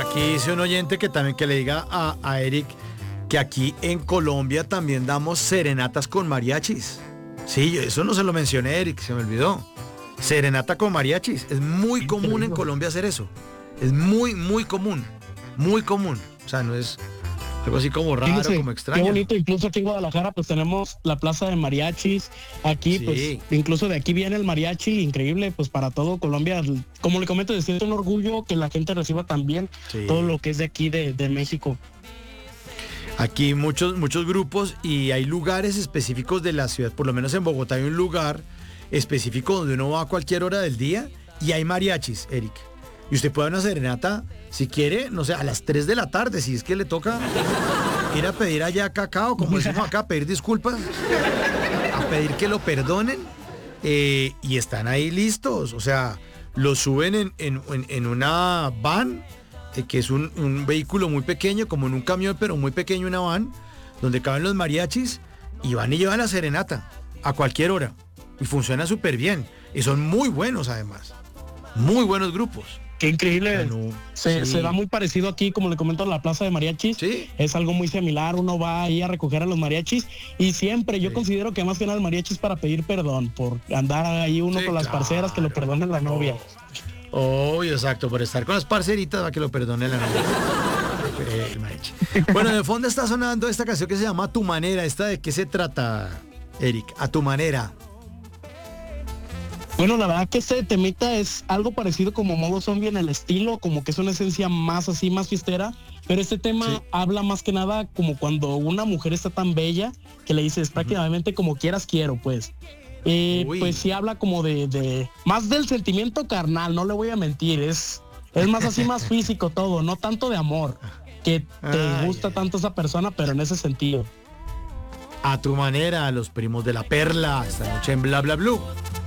aquí dice un oyente que también que le diga a Eric que aquí en Colombia también damos serenatas con mariachis. Sí, eso no se lo mencioné, Eric, se me olvidó. Serenata con mariachis. Es muy común en Colombia hacer eso. Es muy, muy común. Muy común. O sea, no es algo así como raro, Fíjese, como extraño. qué bonito, incluso aquí en Guadalajara pues tenemos la plaza de mariachis, aquí Sí. pues incluso de aquí viene el mariachi, increíble pues para todo Colombia, como le comento, es un orgullo que la gente reciba también todo lo que es de aquí de México. Aquí muchos grupos y hay lugares específicos de la ciudad, por lo menos en Bogotá hay un lugar específico donde uno va a cualquier hora del día y hay mariachis, Eric. Y usted puede dar una serenata, si quiere, no sé, a las 3 de la tarde, si es que le toca ir a pedir allá cacao, como decimos acá, a pedir disculpas, a pedir que lo perdonen, y están ahí listos. O sea, lo suben en una van, que es un vehículo muy pequeño, como en un camión, pero muy pequeño, una van, donde caben los mariachis, y van y llevan la serenata a cualquier hora. Y funciona súper bien. Y son muy buenos además. Muy buenos grupos. Qué increíble. Sí. Se da muy parecido aquí, como le comento, a la plaza de mariachis. Sí. Es algo muy similar. Uno va ahí a recoger a los mariachis. Y siempre yo considero que más que nada el mariachi es para pedir perdón. Por andar ahí uno con las parceras, que lo perdonen la novia. Obvio, exacto. Por estar con las parceritas para que lo perdone la novia. El mariachi. Bueno, de fondo está sonando esta canción que se llama A Tu Manera. ¿Esta de qué se trata, Eric? A Tu Manera. Bueno, la verdad que este temita es algo parecido como Modo Zombie en el estilo, como que es una esencia más así, más fiestera, pero este tema habla más que nada como cuando una mujer está tan bella que le dices prácticamente como quieras quiero, pues. Pues sí habla como de más del sentimiento carnal, no le voy a mentir, es más así, más físico todo, no tanto de amor, que te gusta tanto esa persona, pero en ese sentido. A Tu Manera, los primos de la perla, esta noche en Bla Bla Blue.